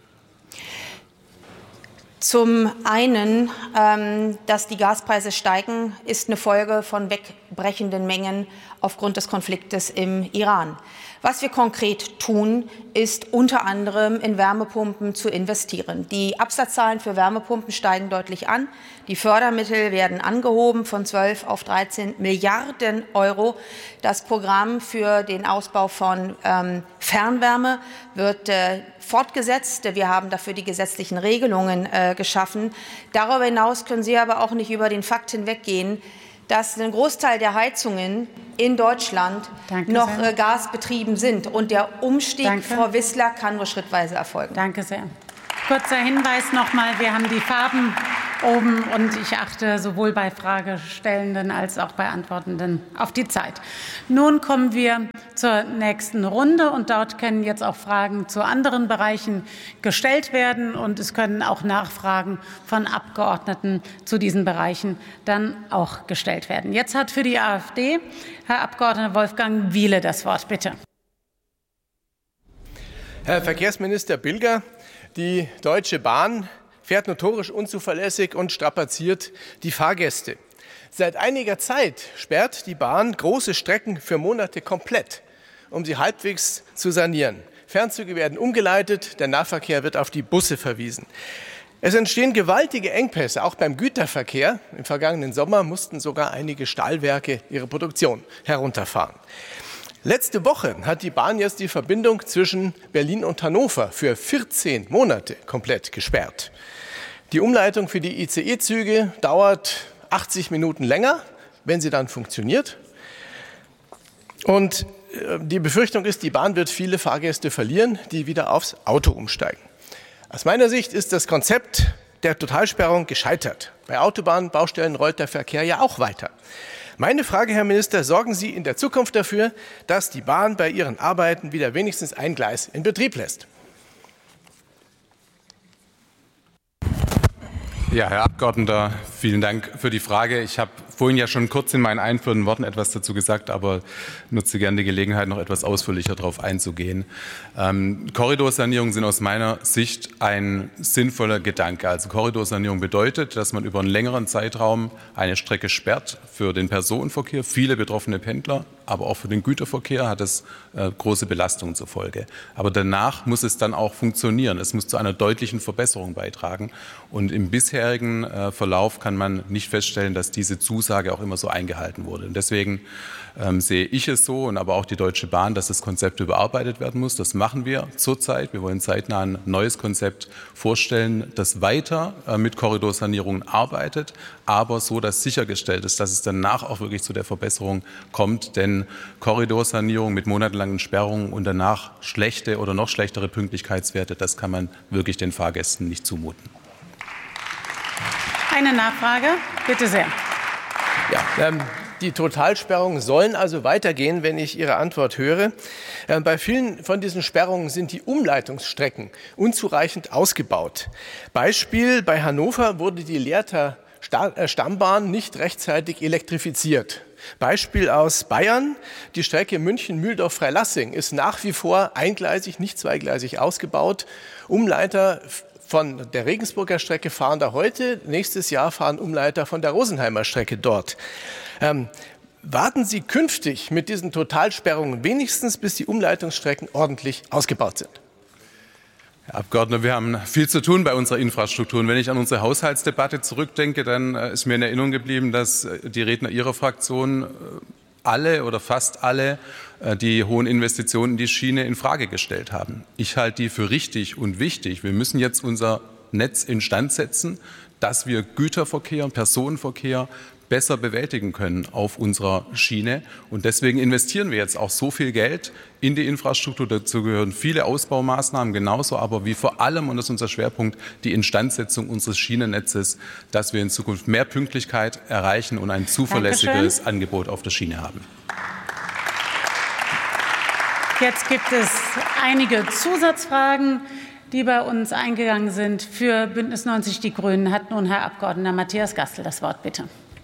Speaker 8: Zum einen, ähm, dass die Gaspreise steigen, ist eine Folge von wegbrechenden Mengen aufgrund des Konfliktes im Iran. Was wir konkret tun, ist unter anderem in Wärmepumpen zu investieren. Die Absatzzahlen für Wärmepumpen steigen deutlich an. Die Fördermittel werden angehoben von zwölf auf dreizehn Milliarden Euro. Das Programm für den Ausbau von ähm, Fernwärme wird äh, fortgesetzt. Wir haben dafür die gesetzlichen Regelungen äh, geschaffen. Darüber hinaus können Sie aber auch nicht über den Fakt hinweggehen, dass ein Großteil der Heizungen in Deutschland Danke noch äh, gasbetrieben sind. Und der Umstieg, Danke. Frau Wissler, kann nur schrittweise erfolgen.
Speaker 7: Danke sehr. Kurzer Hinweis noch mal, wir haben die Farben oben und ich achte sowohl bei Fragestellenden als auch bei Antwortenden auf die Zeit. Nun kommen wir zur nächsten Runde und dort können jetzt auch Fragen zu anderen Bereichen gestellt werden und es können auch Nachfragen von Abgeordneten zu diesen Bereichen dann auch gestellt werden. Jetzt hat für die AfD Herr Abgeordneter Wolfgang Wiele das Wort. Bitte.
Speaker 15: Herr Verkehrsminister Bilger, die Deutsche Bahn fährt notorisch unzuverlässig und strapaziert die Fahrgäste. Seit einiger Zeit sperrt die Bahn große Strecken für Monate komplett, um sie halbwegs zu sanieren. Fernzüge werden umgeleitet, der Nahverkehr wird auf die Busse verwiesen. Es entstehen gewaltige Engpässe, auch beim Güterverkehr. Im vergangenen Sommer mussten sogar einige Stahlwerke ihre Produktion herunterfahren. Letzte Woche hat die Bahn jetzt die Verbindung zwischen Berlin und Hannover für vierzehn Monate komplett gesperrt. Die Umleitung für die I C E-Züge dauert achtzig Minuten länger, wenn sie dann funktioniert. Und die Befürchtung ist, die Bahn wird viele Fahrgäste verlieren, die wieder aufs Auto umsteigen. Aus meiner Sicht ist das Konzept der Totalsperrung gescheitert. Bei Autobahnbaustellen rollt der Verkehr ja auch weiter. Meine Frage, Herr Minister, sorgen Sie in der Zukunft dafür, dass die Bahn bei ihren Arbeiten wieder wenigstens ein Gleis in Betrieb lässt?
Speaker 9: Ja, Herr Abgeordneter, vielen Dank für die Frage. Ich habe vorhin ja schon kurz in meinen einführenden Worten etwas dazu gesagt, aber nutze gerne die Gelegenheit, noch etwas ausführlicher darauf einzugehen. Ähm, Korridorsanierungen sind aus meiner Sicht ein sinnvoller Gedanke. Also Korridorsanierung bedeutet, dass man über einen längeren Zeitraum eine Strecke sperrt für den Personenverkehr, viele betroffene Pendler, aber auch für den Güterverkehr hat es äh, große Belastungen zur Folge. Aber danach muss es dann auch funktionieren. Es muss zu einer deutlichen Verbesserung beitragen. Und im bisherigen äh, Verlauf kann man nicht feststellen, dass diese Zusage auch immer so eingehalten wurde. Und deswegen ähm, sehe ich es so und aber auch die Deutsche Bahn, dass das Konzept überarbeitet werden muss. Das machen wir zurzeit. Wir wollen zeitnah ein neues Konzept vorstellen, das weiter äh, mit Korridorsanierungen arbeitet, aber so, dass sichergestellt ist, dass es danach auch wirklich zu der Verbesserung kommt. Denn Korridorsanierung mit monatelangen Sperrungen und danach schlechte oder noch schlechtere Pünktlichkeitswerte, das kann man wirklich den Fahrgästen nicht zumuten.
Speaker 7: Eine Nachfrage, bitte sehr.
Speaker 15: Ja, ähm, die Totalsperrungen sollen also weitergehen, wenn ich Ihre Antwort höre. Ähm, bei vielen von diesen Sperrungen sind die Umleitungsstrecken unzureichend ausgebaut. Beispiel: Bei Hannover wurde die Lehrter Stammbahn nicht rechtzeitig elektrifiziert. Beispiel aus Bayern: Die Strecke München-Mühldorf-Freilassing ist nach wie vor eingleisig, nicht zweigleisig ausgebaut. Umleiter von der Regensburger Strecke fahren da heute. Nächstes Jahr fahren Umleiter von der Rosenheimer Strecke dort. Ähm, warten Sie künftig mit diesen Totalsperrungen wenigstens, bis die Umleitungsstrecken ordentlich ausgebaut sind?
Speaker 9: Herr Abgeordneter, wir haben viel zu tun bei unserer Infrastruktur. Und wenn ich an unsere Haushaltsdebatte zurückdenke, dann ist mir in Erinnerung geblieben, dass die Redner Ihrer Fraktion alle oder fast alle die hohen Investitionen in die Schiene in Frage gestellt haben. Ich halte die für richtig und wichtig. Wir müssen jetzt unser Netz instand setzen, dass wir Güterverkehr und Personenverkehr besser bewältigen können auf unserer Schiene. Und deswegen investieren wir jetzt auch so viel Geld in die Infrastruktur. Dazu gehören viele Ausbaumaßnahmen genauso, aber wie vor allem, und das ist unser Schwerpunkt, die Instandsetzung unseres Schienennetzes, dass wir in Zukunft mehr Pünktlichkeit erreichen und ein zuverlässiges Dankeschön. Angebot auf der Schiene haben.
Speaker 7: Jetzt gibt es einige Zusatzfragen, die bei uns eingegangen sind. Für Bündnis neunzig Die Grünen hat nun Herr Abgeordneter Matthias Gastel das Wort, bitte.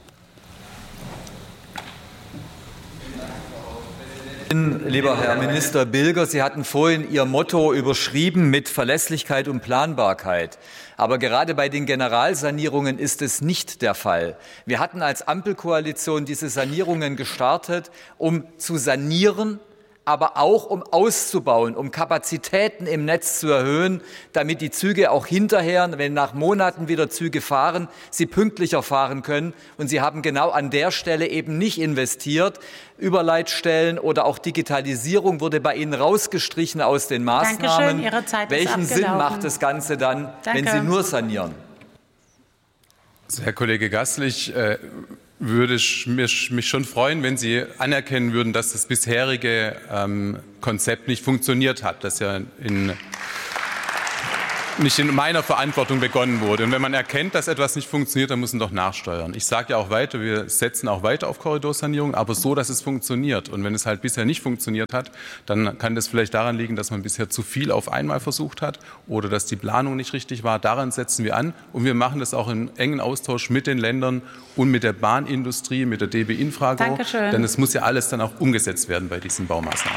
Speaker 16: Lieber Herr Minister Bilger, Sie hatten vorhin Ihr Motto überschrieben mit Verlässlichkeit und Planbarkeit. Aber gerade bei den Generalsanierungen ist es nicht der Fall. Wir hatten als Ampelkoalition diese Sanierungen gestartet, um zu sanieren, aber auch um auszubauen, um Kapazitäten im Netz zu erhöhen, damit die Züge auch hinterher, wenn nach Monaten wieder Züge fahren, sie pünktlicher fahren können. Und Sie haben genau an der Stelle eben nicht investiert. Überleitstellen oder auch Digitalisierung wurde bei Ihnen rausgestrichen aus den Maßnahmen.
Speaker 7: Dankeschön, Ihre Zeit ist
Speaker 16: Welchen
Speaker 7: abgelaufen.
Speaker 16: Sinn macht das Ganze dann,
Speaker 7: Danke.
Speaker 16: wenn Sie nur sanieren?
Speaker 9: Also Herr Kollege Gastel, ich äh, würde mich, mich schon freuen, wenn Sie anerkennen würden, dass das bisherige ähm, Konzept nicht funktioniert hat, das ja in, nicht in meiner Verantwortung begonnen wurde. Und wenn man erkennt, dass etwas nicht funktioniert, dann muss man doch nachsteuern. Ich sage ja auch weiter, wir setzen auch weiter auf Korridorsanierung, aber so, dass es funktioniert. Und wenn es halt bisher nicht funktioniert hat, dann kann das vielleicht daran liegen, dass man bisher zu viel auf einmal versucht hat oder dass die Planung nicht richtig war. Daran setzen wir an und wir machen das auch in engen Austausch mit den Ländern und mit der Bahnindustrie, mit der D B Infrago.
Speaker 7: Dankeschön.
Speaker 9: Denn es muss ja alles dann auch umgesetzt werden bei diesen Baumaßnahmen.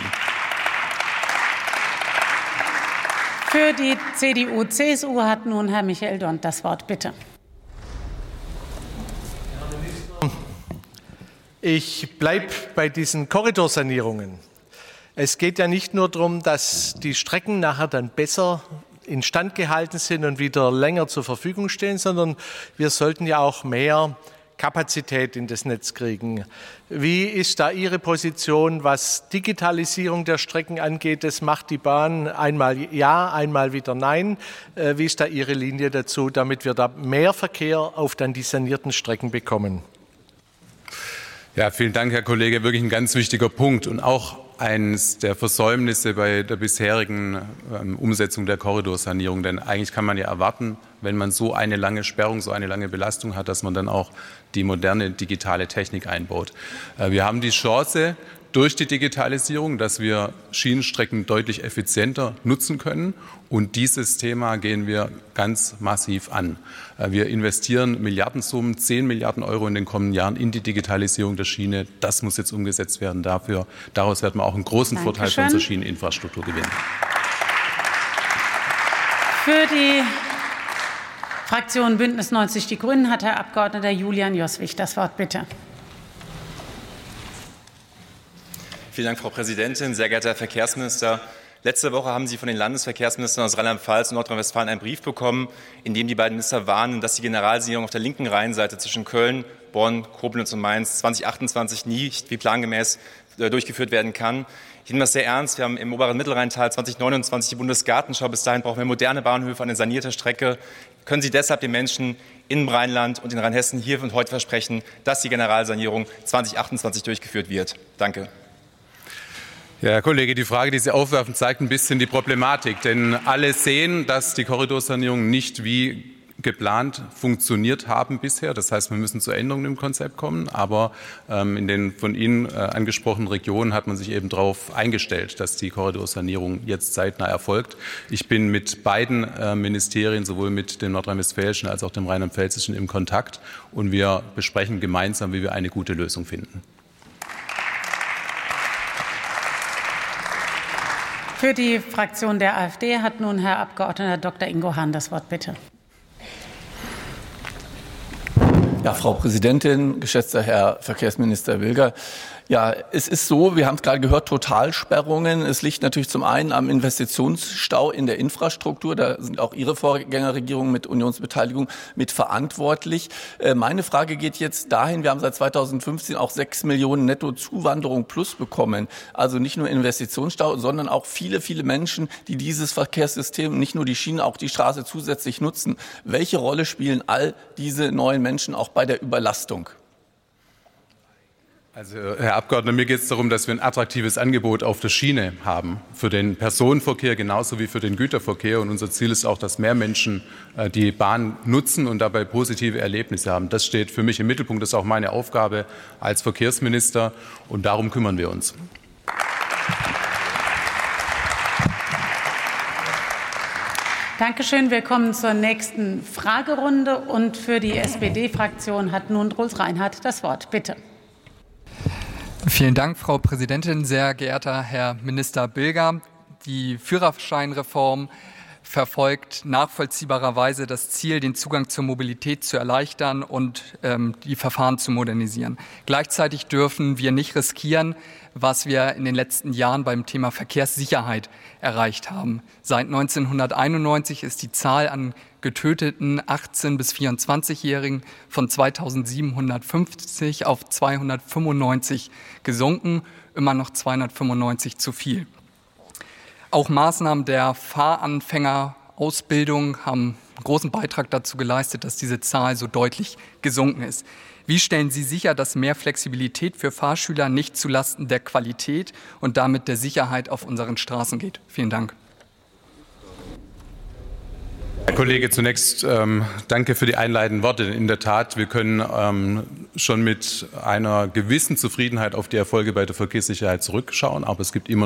Speaker 7: Für die C D U C S U hat nun Herr Michael Dont das Wort, bitte.
Speaker 17: Ich bleibe bei diesen Korridorsanierungen. Es geht ja nicht nur darum, dass die Strecken nachher dann besser instand gehalten sind und wieder länger zur Verfügung stehen, sondern wir sollten ja auch mehr Kapazität in das Netz kriegen. Wie ist da Ihre Position, was Digitalisierung der Strecken angeht? Das macht die Bahn einmal ja, einmal wieder nein. Wie ist da Ihre Linie dazu, damit wir da mehr Verkehr auf dann die sanierten Strecken bekommen?
Speaker 9: Ja, vielen Dank, Herr Kollege. Wirklich ein ganz wichtiger Punkt. Und auch eines der Versäumnisse bei der bisherigen ähm, Umsetzung der Korridorsanierung. Denn eigentlich kann man ja erwarten, wenn man so eine lange Sperrung, so eine lange Belastung hat, dass man dann auch die moderne digitale Technik einbaut. Äh, wir haben die Chance durch die Digitalisierung, dass wir Schienenstrecken deutlich effizienter nutzen können. Und dieses Thema gehen wir ganz massiv an. Wir investieren Milliardensummen, zehn Milliarden Euro in den kommenden Jahren in die Digitalisierung der Schiene. Das muss jetzt umgesetzt werden. Dafür, daraus werden wir auch einen großen
Speaker 7: Dankeschön.
Speaker 9: Vorteil für unsere Schieneninfrastruktur gewinnen.
Speaker 7: Für die Fraktion Bündnis neunzig Die Grünen hat Herr Abgeordneter Julian Joswig das Wort, bitte.
Speaker 18: Vielen Dank, Frau Präsidentin. Sehr geehrter Herr Verkehrsminister, letzte Woche haben Sie von den Landesverkehrsministern aus Rheinland-Pfalz und Nordrhein-Westfalen einen Brief bekommen, in dem die beiden Minister warnen, dass die Generalsanierung auf der linken Rheinseite zwischen Köln, Bonn, Koblenz und Mainz zweitausendachtundzwanzig nicht wie plangemäß durchgeführt werden kann. Ich nehme das sehr ernst. Wir haben im oberen Mittelrheintal zweitausendneunundzwanzig die Bundesgartenschau. Bis dahin brauchen wir moderne Bahnhöfe, eine sanierte Strecke. Können Sie deshalb den Menschen im Rheinland und in Rheinhessen hier und heute versprechen, dass die Generalsanierung zweitausendachtundzwanzig durchgeführt wird? Danke.
Speaker 9: Ja, Herr Kollege, die Frage, die Sie aufwerfen, zeigt ein bisschen die Problematik. Denn alle sehen, dass die Korridorsanierungen nicht wie geplant funktioniert haben bisher. Das heißt, wir müssen zu Änderungen im Konzept kommen. Aber ähm, in den von Ihnen äh, angesprochenen Regionen hat man sich eben darauf eingestellt, dass die Korridorsanierung jetzt zeitnah erfolgt. Ich bin mit beiden äh, Ministerien, sowohl mit dem nordrhein-westfälischen als auch dem rheinland-pfälzischen, im Kontakt. Und wir besprechen gemeinsam, wie wir eine gute Lösung finden.
Speaker 7: Für die Fraktion der AfD hat nun Herr Abgeordneter Doktor Ingo Hahn das Wort, bitte.
Speaker 19: Ja, Frau Präsidentin, geschätzter Herr Verkehrsminister Bilger. Ja, es ist so, wir haben es gerade gehört, Totalsperrungen. Es liegt natürlich zum einen am Investitionsstau in der Infrastruktur. Da sind auch Ihre Vorgängerregierungen mit Unionsbeteiligung mit verantwortlich. Äh, meine Frage geht jetzt dahin, wir haben seit zweitausendfünfzehn auch sechs Millionen Netto-Zuwanderung plus bekommen. Also nicht nur Investitionsstau, sondern auch viele, viele Menschen, die dieses Verkehrssystem, nicht nur die Schiene, auch die Straße zusätzlich nutzen. Welche Rolle spielen all diese neuen Menschen auch bei der Überlastung?
Speaker 9: Also, Herr Abgeordneter, mir geht es darum, dass wir ein attraktives Angebot auf der Schiene haben, für den Personenverkehr genauso wie für den Güterverkehr. Und unser Ziel ist auch, dass mehr Menschen äh, die Bahn nutzen und dabei positive Erlebnisse haben. Das steht für mich im Mittelpunkt. Das ist auch meine Aufgabe als Verkehrsminister. Und darum kümmern wir uns.
Speaker 7: Dankeschön. Wir kommen zur nächsten Fragerunde. Und für die S P D-Fraktion hat nun Rolf Reinhardt das Wort. Bitte.
Speaker 20: Vielen Dank, Frau Präsidentin. Sehr geehrter Herr Minister Bilger. Die Führerscheinreform verfolgt nachvollziehbarerweise das Ziel, den Zugang zur Mobilität zu erleichtern und ähm, die Verfahren zu modernisieren. Gleichzeitig dürfen wir nicht riskieren, was wir in den letzten Jahren beim Thema Verkehrssicherheit erreicht haben. Seit neunzehnhunderteinundneunzig ist die Zahl an getöteten achtzehn- bis vierundzwanzigjährigen von zweitausendsiebenhundertfünfzig auf zweihundertfünfundneunzig gesunken, immer noch zweihundertfünfundneunzig zu viel. Auch Maßnahmen der Fahranfängerausbildung haben einen großen Beitrag dazu geleistet, dass diese Zahl so deutlich gesunken ist. Wie stellen Sie sicher, dass mehr Flexibilität für Fahrschüler nicht zulasten der Qualität und damit der Sicherheit auf unseren Straßen geht? Vielen Dank.
Speaker 9: Herr Kollege, zunächst ähm, danke für die einleitenden Worte. In der Tat, wir können ähm, schon mit einer gewissen Zufriedenheit auf die Erfolge bei der Verkehrssicherheit zurückschauen, aber es gibt immer